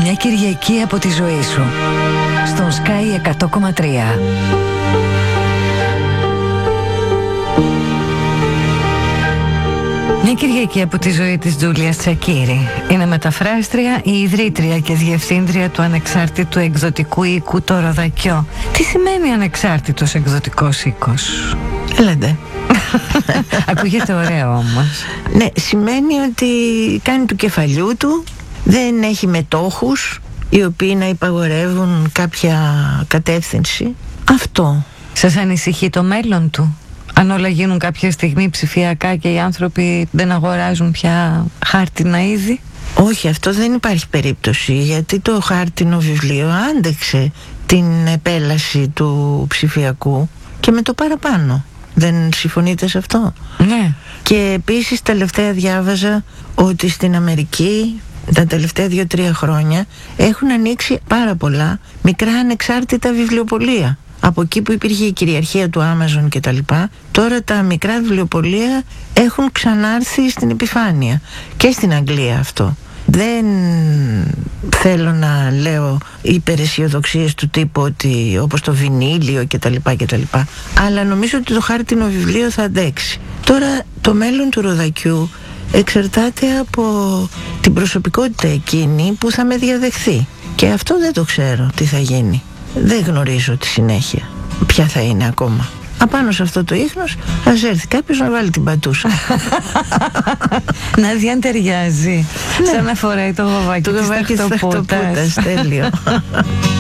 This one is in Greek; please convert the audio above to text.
Μια Κυριακή από τη ζωή σου στον Sky 100,3. Μια Κυριακή από τη ζωή της Τζούλια Τσακίρη. Είναι μεταφράστρια, η ιδρύτρια και διευθύντρια του ανεξάρτητου εκδοτικού οίκου το Ροδακιό. Τι σημαίνει ανεξάρτητος εκδοτικός οίκος? Έλατε. Ακούγεται ωραίο όμως. Ναι, σημαίνει ότι κάνει του κεφαλιού του, δεν έχει μετόχους οι οποίοι να υπαγορεύουν κάποια κατεύθυνση. Αυτό. Σας ανησυχεί το μέλλον του? Αν όλα γίνουν κάποια στιγμή ψηφιακά και οι άνθρωποι δεν αγοράζουν πια χάρτινα είδη? Όχι, αυτό δεν υπάρχει περίπτωση, γιατί το χάρτινο βιβλίο άντεξε την επέλαση του ψηφιακού και με το παραπάνω. Δεν συμφωνείτε σε αυτό? Ναι. Και επίσης τελευταία διάβαζα ότι στην Αμερική τα τελευταία 2-3 χρόνια έχουν ανοίξει πάρα πολλά μικρά ανεξάρτητα βιβλιοπωλεία. Από εκεί που υπήρχε η κυριαρχία του Amazon και τα λοιπά, τώρα τα μικρά βιβλιοπωλεία έχουν ξανάρθει στην επιφάνεια. Και στην Αγγλία αυτό. Δεν θέλω να λέω υπεραισιοδοξίες του τύπου ότι όπως το βινίλιο και τα λοιπά, αλλά νομίζω ότι το χάρτινο βιβλίο θα αντέξει. Τώρα το μέλλον του Ροδακιού εξαρτάται από την προσωπικότητα εκείνη που θα με διαδεχθεί. Και αυτό δεν το ξέρω τι θα γίνει. Δεν γνωρίζω τη συνέχεια ποια θα είναι ακόμα. Απάνω σε αυτό το ίχνος ας έρθει κάποιος να βάλει την πατούσα. Να δει αν ταιριάζει. Ναι. Σαν να φοράει το βαβάκι της ταχτοπούτας. Τέλειο.